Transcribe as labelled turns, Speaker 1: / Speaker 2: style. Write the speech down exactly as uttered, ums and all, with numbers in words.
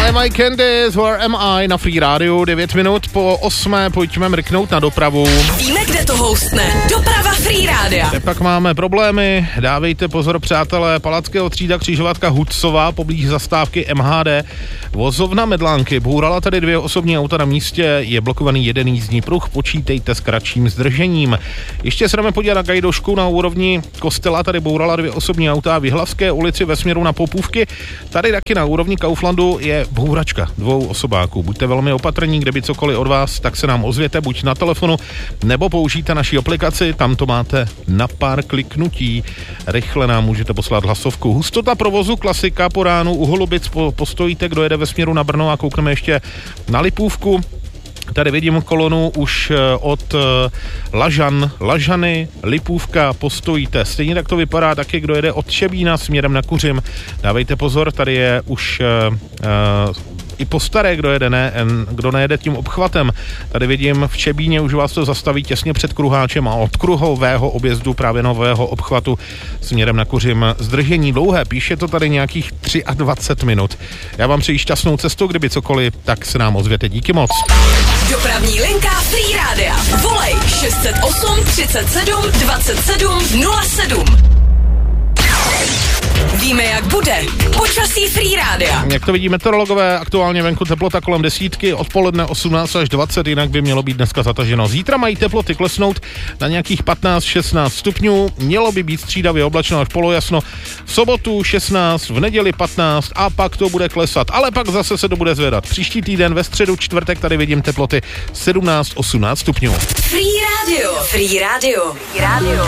Speaker 1: Am I Candice, Where Am I na Free Radio, devět minut po osmé, pojďme mrknout na dopravu.
Speaker 2: Víme, kde to houstne. Doprava Free Rádia.
Speaker 1: Pak máme problémy, dávejte pozor přátelé, Palackého třída křižovatka Hudsova, poblíž zastávky M H D. Vozovna Medlánky bourala tady dvě osobní auta na místě, je blokovaný jeden jízdní pruh, počítejte s kratším zdržením. Ještě se dáme podívat na Gajdošku na úrovni Kostela, tady bourala dvě osobní auta v Jihlavské ulici ve směru na Popůvky. Tady taky na úrovni Kauflandu je bouračka dvou osobáků. Buďte velmi opatrní, kde by cokoliv od vás, tak se nám ozvěte buď na telefonu, nebo použijte naši aplikaci, tam to máte na pár kliknutí. Rychle nám můžete poslat hlasovku. Hustota provozu klasika po ránu u Holubic po, postojíte, kdo jede ve směru na Brno a koukneme ještě na Lipůvku. Tady vidím kolonu už od Lažan, Lažany, Lipůvka, postojíte. Stejně tak to vypadá taky, kdo jede od Čebína směrem na Kuřim. Dávejte pozor, tady je už uh, uh, i po staré, kdo jede, ne, kdo nejede tím obchvatem. Tady vidím v Čebíně, už vás to zastaví těsně před Kruháčem a od kruhového objezdu právě nového obchvatu směrem na Kuřim zdržení dlouhé. Píše to tady nějakých dvacet tři minut. Já vám přeji šťastnou cestu, kdyby cokoliv, tak se nám ozvěte. Díky moc.
Speaker 2: Dopravní linka Free Rádia. Volej šest set osm třicet sedm dvacet sedm nula sedm. Víme, jak bude. Počasí Free Rádia.
Speaker 1: Jak to vidí meteorologové, aktuálně venku teplota kolem desítky, odpoledne osmnáct až dvacet, jinak by mělo být dneska zataženo. Zítra mají teploty klesnout na nějakých patnáct šestnáct stupňů, mělo by být střídavě oblačno až polojasno. V sobotu šestnáct, v neděli patnáct a pak to bude klesat, ale pak zase se to bude zvedat. Příští týden ve středu, čtvrtek, tady vidím teploty sedmnáct osmnáct stupňů.
Speaker 2: Free Radio. Free Radio. Free Radio.